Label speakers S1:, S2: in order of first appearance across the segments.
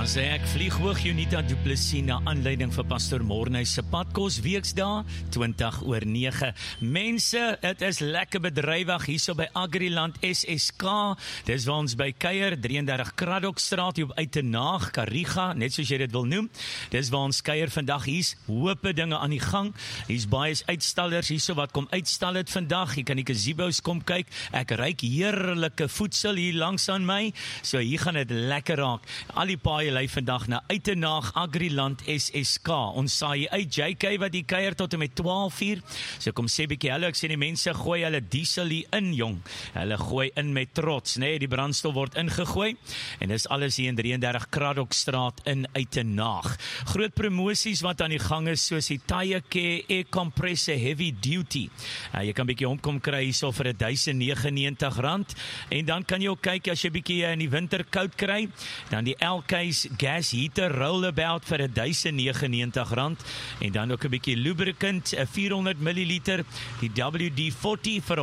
S1: Sê ek vlieg hoog Junita Du Plessis na aanleiding vir Pastor Morney se padkos weksdae 20:09. Mense, dit is lekker bedrywig hierso by Agriland SSK. Dis waar ons by kuier 33 Kraddockstraat hier op Uitenaag, Kariga, net soos jy dit wil noem. Dis waar ons kuier vandag. Hier's hoope dinge aan die gang. Hier's baie uitstallers hierso wat kom uitstal het vandag. Jy kan die gazebo's kom kyk. Ek ruik heerlike voedsel hier langs aan my. So hier gaan dit lekker raak. Al die paaie lei vandag na Uitenaag Agriland SSK. Ons saai uit JK wat die kuier tot en met 12:00. So kom sê bietjie hallo, ek sê die mense gooi hulle diesel hier in, jong. Hulle gooi in met trots, nee, die brandstof word ingegooi. En dis alles hier in 33 Kraddockstraat in Uitenaag. Groot promosies wat aan die gang is, soos die Tire Care Air Compressor Heavy Duty. Jy kan bietjie omkom kry hierso vir R1,099. En dan kan jy ook kyk as jy bietjie in die winter koud kry, dan die LK's gas heater rollabout vir R1,099 en dan ook 'n bietjie lubricant, 400 ml, die WD-40 vir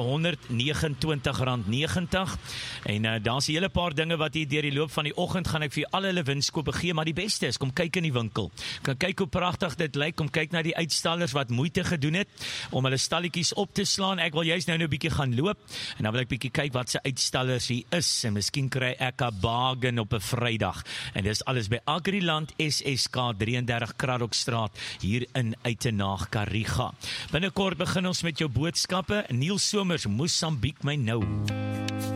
S1: R129.90 en daar's 'n hele paar dinge wat hier deur die loop van die oggend gaan ek vir al hulle winskoope gee, maar die beste is, kom kyk in die winkel. Kan kyk hoe pragtig dit lyk, kom kyk na die uitstallers wat moeite gedoen het om hulle stalletjies op te slaan. Ek wil juist nou 'n bietjie gaan loop en dan wil ek bietjie kyk wat se uitstallers hier is en miskien kry ek 'n bargain op 'n Vrydag. En dis alles by Agriland SSK 33 Kraddockstraat hier in Uitenaag, Kariga. Binnekort begin ons met jou boodskappe. Niels Somers, Mosambiek my nou.